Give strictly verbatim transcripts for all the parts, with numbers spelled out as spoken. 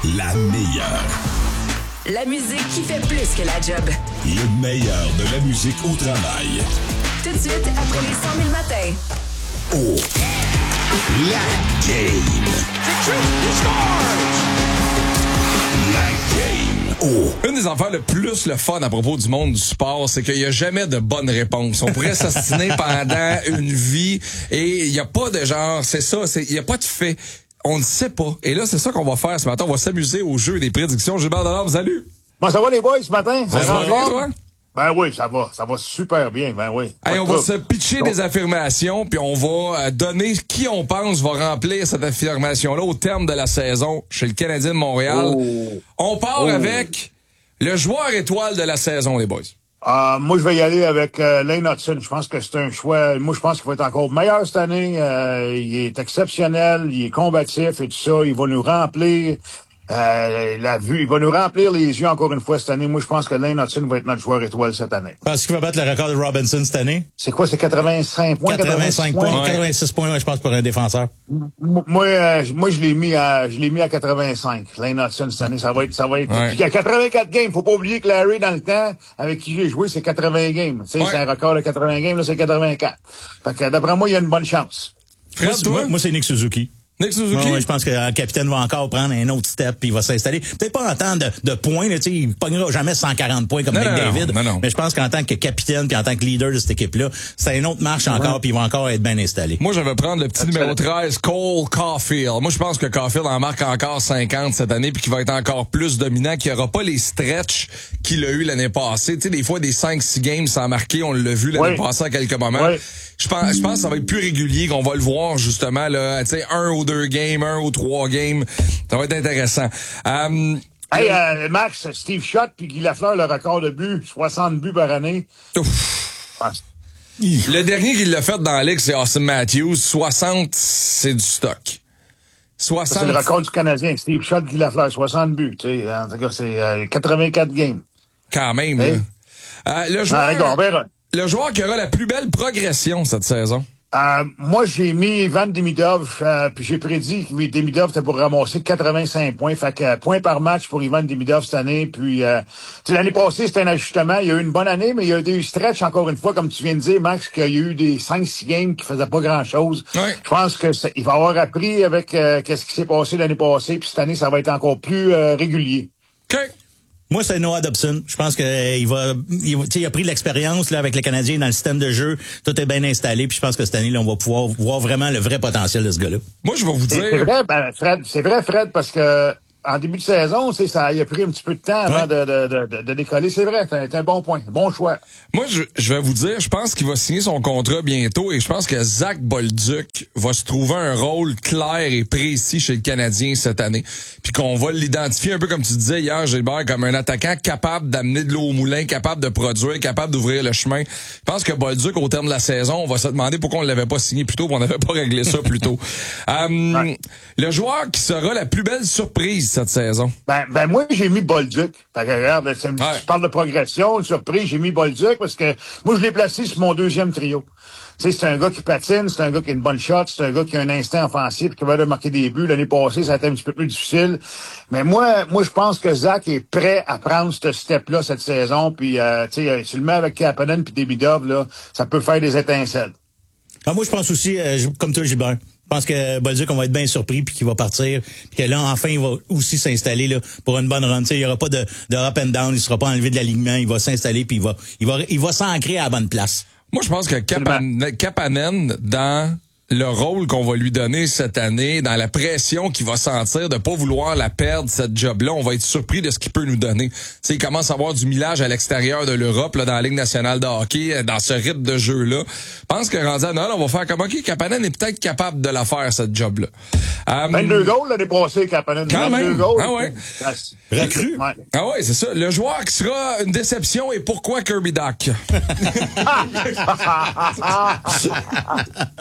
La meilleure. La musique qui fait plus que la job. Le meilleur de la musique au travail. Tout de suite, après les cent mille matins. Oh! La game! La game! Oh! Une des affaires le plus le fun à propos du monde du sport, c'est qu'il n'y a jamais de bonne réponse. On pourrait s'ostiner pendant une vie et il n'y a pas de genre, c'est ça, il n'y a pas de fait. On ne sait pas. Et là, c'est ça qu'on va faire ce matin. On va s'amuser au jeu des prédictions. Gilbert Delorme, salut! Bon, ça va les boys ce matin? Ça, ça va bien, toi? Ben oui, ça va. Ça va super bien, ben oui. Hey, on va se pitcher des affirmations, puis on va donner qui on pense va remplir cette affirmation-là au terme de la saison chez le Canadien de Montréal. Oh. On part oh. avec le joueur étoile de la saison, les boys. Uh, moi, je vais y aller avec euh, Lane Hutson. Je pense que c'est un choix. Moi, je pense qu'il va être encore meilleur cette année. Euh, il est exceptionnel, il est combatif et tout ça. Il va nous remplir euh, la vue. Il va nous remplir les yeux encore une fois cette année. Moi, je pense que Lane Hutson va être notre joueur étoile cette année. Penses-tu qu'il va battre le record de Robinson cette année? C'est quoi? C'est quatre-vingt-cinq points? quatre-vingt-cinq points. Ouais. quatre-vingt-six points, je pense, pour un défenseur. Moi, euh, moi, je l'ai mis à, je l'ai mis à quatre-vingt-cinq. Lane Hutson cette année, ça va être, ça va être. Ouais. Puis il y a quatre-vingt-quatre games. Faut pas oublier que Larry, dans le temps, avec qui j'ai joué, c'est quatre-vingts games. Tu sais, ouais. c'est un record de quatre-vingts games, là, c'est quatre-vingt-quatre. Fait que, d'après moi, il y a une bonne chance. Fred, moi, toi? moi, moi, c'est Nick Suzuki. Nick Suzuki? Ouais, ouais, je pense que le capitaine va encore prendre un autre step puis il va s'installer. Peut-être pas en temps de, de points, là, tu sais, il pognera jamais cent quarante points comme non, Nick non, David. Non, non. Mais je pense qu'en tant que capitaine puis en tant que leader de cette équipe-là, c'est une autre marche encore puis il va encore être bien installé. Moi, je vais prendre le petit numéro treize, Cole Caulfield. Moi, je pense que Caulfield en marque encore cinquante cette année puis qu'il va être encore plus dominant, qu'il n'y aura pas les stretches qu'il a eu l'année passée. Tu sais, des fois, des cinq six games sans marquer, on l'a vu l'année oui. passée à quelques moments. Oui. Je pense, je pense que ça va être plus régulier, qu'on va le voir justement, là, tu sais, un ou deux games, un ou trois games. Ça va être intéressant. Um, hey, euh, Max, Steve Schott puis Guy Lafleur, le record de buts, soixante buts par année. Ouf. Le dernier qui l'a fait dans la ligue, c'est Austin Matthews. soixante, c'est du stock. soixante. C'est le record du Canadien. Steve Schott, Guy Lafleur, soixante buts. Tu sais, en tout cas, c'est euh, quatre-vingt-quatre games. Quand même, hey. là. Euh, le joueur... Ah, d'accord, Le joueur qui aura la plus belle progression cette saison? Euh, moi, j'ai mis Ivan Demidov, euh, puis j'ai prédit que Demidov était pour ramasser quatre-vingt-cinq points. Fait que euh, point par match pour Ivan Demidov cette année. Puis euh, l'année passée, c'était un ajustement. Il y a eu une bonne année, mais il y a eu des stretch, encore une fois, comme tu viens de dire, Max, qu'il y a eu des cinq six games qui faisaient pas grand-chose. Ouais. Je pense que il va avoir appris avec euh, qu'est-ce qui s'est passé l'année passée. Puis cette année, ça va être encore plus euh, régulier. OK. Moi, c'est Noah Dobson. Je pense que euh, il va, il, il a pris de l'expérience là avec les Canadiens dans le système de jeu. Tout est bien installé. Puis je pense que cette année, là, on va pouvoir voir vraiment le vrai potentiel de ce gars-là. Moi, je vais vous dire. C'est vrai, ben, Fred, c'est vrai, Fred, parce que en début de saison, c'est ça, il a pris un petit peu de temps avant ouais. de, de, de, de décoller. C'est vrai, c'est un bon point, bon choix. Moi, je, je vais vous dire, je pense qu'il va signer son contrat bientôt et je pense que Zach Bolduc va se trouver un rôle clair et précis chez le Canadien cette année. Puis qu'on va l'identifier un peu comme tu disais hier, Gilbert, comme un attaquant capable d'amener de l'eau au moulin, capable de produire, capable d'ouvrir le chemin. Je pense que Bolduc, au terme de la saison, on va se demander pourquoi on ne l'avait pas signé plus tôt, qu'on n'avait pas réglé ça plus tôt. um, ouais. Le joueur qui sera la plus belle surprise cette saison? Ben, ben moi, j'ai mis Bolduc. Fait que, regarde, tu ouais. parles de progression, de surprise, j'ai mis Bolduc parce que moi, je l'ai placé sur mon deuxième trio. Tu sais, c'est un gars qui patine, c'est un gars qui a une bonne shot, c'est un gars qui a un instinct offensif, qui va marquer des buts. L'année passée, ça a été un petit peu plus difficile. Mais moi, moi, je pense que Zach est prêt à prendre ce step-là cette saison. Puis, euh, tu sais, tu le mets avec Kapanen puis Demidov, là, ça peut faire des étincelles. Ah, moi, je pense aussi, euh, comme toi, Gilbert. Je pense que Bolduc, on va être bien surpris puis qu'il va partir. Puis que là, enfin, il va aussi s'installer là pour une bonne run. T'sais, il n'y aura pas de, de up and down, il ne sera pas enlevé de l'alignement. Il va s'installer puis il va, il va, il va s'ancrer à la bonne place. Moi, je pense que Kapanen, Kapanen dans le rôle qu'on va lui donner cette année, dans la pression qu'il va sentir de pas vouloir la perdre, cette job-là, on va être surpris de ce qu'il peut nous donner. T'sais, il commence à avoir du millage à l'extérieur de l'Europe, là, dans la Ligue nationale de hockey, dans ce rythme de jeu-là. Je pense que rendu à Noël, on va faire comme, OK, Kapanen est peut-être capable de la faire, cette job-là. Um, vingt-deux goals l'année passée, Kapanen. Quand même. Goals. Ah ouais. Recru. Ouais. Ah ouais, c'est ça. Le joueur qui sera une déception et pourquoi Kirby Dach?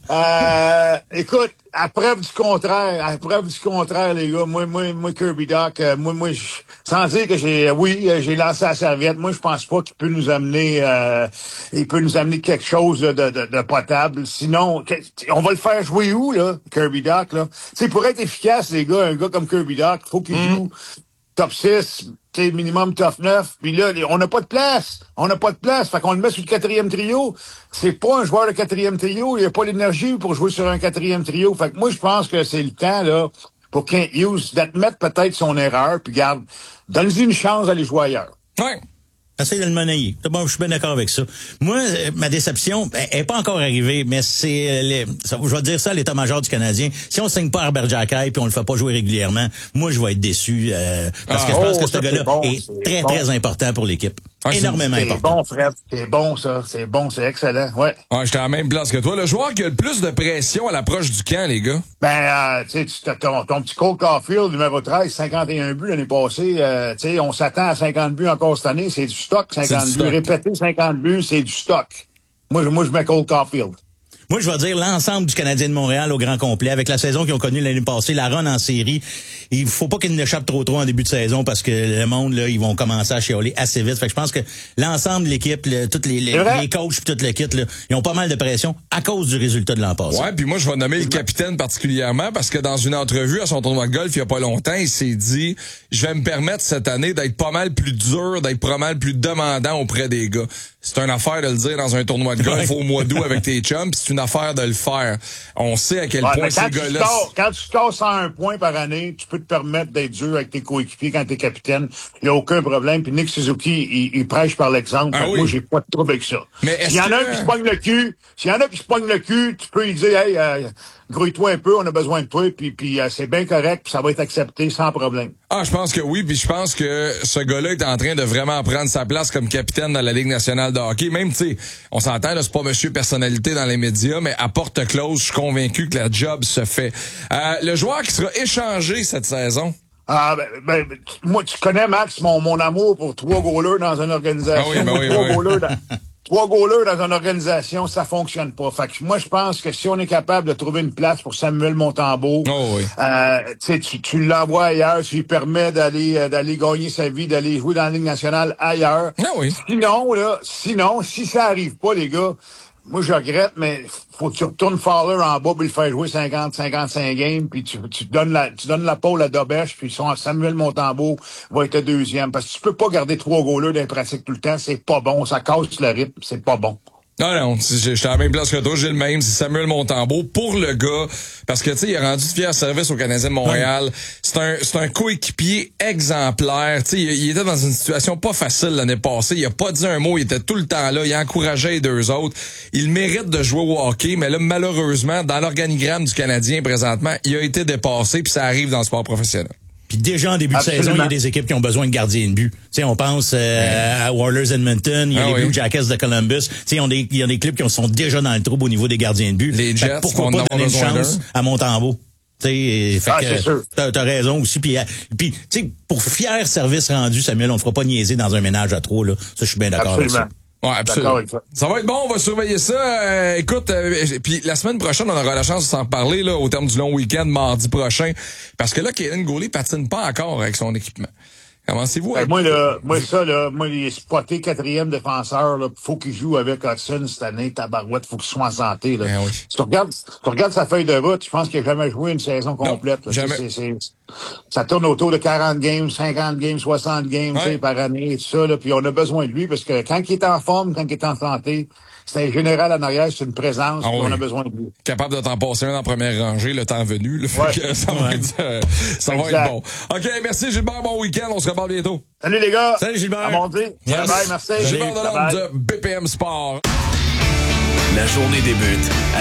Euh, écoute, à preuve du contraire, à preuve du contraire, les gars, moi, moi, moi, Kirby Dach, euh, moi, moi, je- sans dire que j'ai, oui, euh, j'ai lancé la serviette, moi, je pense pas qu'il peut nous amener, euh, il peut nous amener quelque chose de, de, de potable. Sinon, que- on va le faire jouer où, là, Kirby Dach, là? Tu sais, pour être efficace, les gars, un gars comme Kirby Dach, faut qu'il Mm. joue top six, tu sais, minimum top neuf. Puis là, on n'a pas de place. On n'a pas de place. Fait qu'on le met sur le quatrième trio. C'est pas un joueur de quatrième trio. Il a pas l'énergie pour jouer sur un quatrième trio. Fait que moi, je pense que c'est le temps, là, pour Kent Hughes d'admettre peut-être son erreur. Puis garde, donne-lui une chance d'aller jouer ailleurs. Ouais. Essaye de le monnayer. Bon, je suis bien d'accord avec ça. Moi, euh, ma déception, elle n'est pas encore arrivée, mais c'est, euh, les, ça, je vais dire ça à l'état-major du Canadien. Si on ne signe pas Herbert Jacquet puis on le fait pas jouer régulièrement, moi, je vais être déçu euh, parce Ah, que je pense oh, que ce ça, gars-là c'est bon, est c'est très, bon. très important pour l'équipe. Ah, c'est- Énormément C'est important. bon, Fred. C'est bon, ça. C'est bon, c'est excellent. Ouais. Ouais, j'étais à la même place que toi. Le joueur qui a le plus de pression à l'approche du camp, les gars. Ben, euh, tu sais, tu- t'as ton, ton petit Cole Caulfield, numéro treize, cinquante et un buts l'année passée. Euh, tu sais, on s'attend à cinquante buts encore cette année. C'est du stock, cinquante du buts. stock. Répéter cinquante buts, c'est du stock. Moi, je, moi, je mets Cole Caulfield. Moi, je vais dire l'ensemble du Canadien de Montréal au grand complet, avec la saison qu'ils ont connue l'année passée, la run en série. Il faut pas qu'ils n'échappent trop trop en début de saison parce que le monde, là, ils vont commencer à chialer assez vite. Fait que je pense que l'ensemble de l'équipe, le, toutes les, les, C'est vrai. les coachs puis toute l'équipe, là, ils ont pas mal de pression à cause du résultat de l'an passé. Ouais, puis moi, je vais nommer le capitaine particulièrement parce que dans une entrevue à son tournoi de golf, il y a pas longtemps, il s'est dit, je vais me permettre cette année d'être pas mal plus dur, d'être pas mal plus demandant auprès des gars. C'est une affaire de le dire dans un tournoi de golf Ouais. au mois d'août avec tes chums, pis c'est une affaire de le faire. On sait à quel Ouais, point mais quand ces tu gars-là... scores- quand tu scores cent un points par année, tu peux te permettre d'être dur avec tes coéquipiers quand t'es capitaine. Il n'y a aucun problème. Puis Nick Suzuki, il, il prêche par l'exemple. Ah Fait que oui. Moi, j'ai pas de trouble avec ça. Mais est-ce S'il y en a que- un qui se pogne le cul, s'il y en a qui se pogne le cul, tu peux lui dire, hey, euh, grouille-toi un peu, on a besoin de toi, puis, puis euh, c'est bien correct, puis ça va être accepté sans problème. Ah, je pense que oui, puis je pense que ce gars-là est en train de vraiment prendre sa place comme capitaine dans la Ligue nationale de hockey. Même, tu sais, on s'entend, là, c'est pas monsieur personnalité dans les médias, mais à porte close, je suis convaincu que la job se fait. Euh, le joueur qui sera échangé cette saison... Ah, ben, ben, ben, tu- moi, tu connais, Max, mon, mon amour pour trois goalers dans une organisation. Ah oui, ben oui, trois, ben oui. goalers dans, trois goalers dans une organisation, ça fonctionne pas. Fait que moi, je pense que si on est capable de trouver une place pour Samuel Montembeault, Oh oui. euh, tu sais, tu, tu l'envoies ailleurs, tu lui permets d'aller euh, d'aller gagner sa vie, d'aller jouer dans la Ligue nationale ailleurs. Ah oui. Sinon, là, sinon, si ça arrive pas, les gars, moi, je regrette, mais faut que tu retournes Fowler en bas puis le faire jouer cinquante, cinquante-cinq games, puis tu, tu donnes la, tu donnes la pole à Dobèche, puis son Samuel Montembeault va être deuxième. Parce que tu peux pas garder trois goalers dans les pratiques tout le temps, c'est pas bon, ça casse le rythme, c'est pas bon. Non, non, j'étais à la même place que toi, j'ai le même, c'est Samuel Montembeault pour le gars, parce que, tu sais, il a rendu de fier service au Canadien de Montréal. C'est un, c'est un coéquipier exemplaire, tu sais, il, il était dans une situation pas facile l'année passée, il a pas dit un mot, il était tout le temps là, il encourageait les deux autres. Il mérite de jouer au hockey, mais là, malheureusement, dans l'organigramme du Canadien présentement, il a été dépassé, puis ça arrive dans le sport professionnel. Puis déjà en début Absolument. de saison, il y a des équipes qui ont besoin de gardiens de but. Tu sais, on pense euh, à Oilers Edmonton, il y a Ah les oui. Blue Jackets de Columbus. Tu sais, il y a des clubs qui sont déjà dans le trouble au niveau des gardiens de but. Les Fait que Jets pourquoi vont pas en donner une avoir besoin chance d'eux. à Montembeault? Tu sais, fait Ah, que, c'est sûr. t'as, t'as raison aussi. Puis, euh, puis tu sais, pour fier service rendu, Samuel, on ne fera pas niaiser dans un ménage à trop. Là. Ça, je suis bien d'accord avec Absolument. ça. Ouais, D'accord absolument. avec ça. Ça va être bon, on va surveiller ça. Euh, écoute, euh, puis la semaine prochaine, on aura la chance de s'en parler là, au terme du long week-end, mardi prochain. Parce que là, Kaden Goulet patine pas encore avec son équipement. Commencez-vous? Ben, moi, là, moi, ça, là, moi, il est spoté quatrième défenseur, là. Faut qu'il joue avec Hudson cette année, tabarouette, faut qu'il soit en santé, là. Ben oui. Si tu regardes, si tu regardes sa feuille de route, je pense qu'il a jamais joué une saison complète, là. jamais. C'est, c'est, ça tourne autour de quarante games, cinquante games, soixante games, tu Ouais. sais, par année, et tout ça, là. Puis on a besoin de lui parce que quand il est en forme, quand il est en santé, c'est un général en arrière, c'est une présence, Ah puis oui. on a besoin de lui. Capable de t'en passer un en première rangée, le temps venu. Là, fait Ouais. que ça va, être, euh, ça va Exact. être bon. OK, merci Gilbert, bon week-end, on se reparle bientôt. Salut les gars! Salut, Gilbert. À monter. Yes. Bye bye, merci. Gilbert Bye-bye. Delorme de B P M Sport. La journée débute à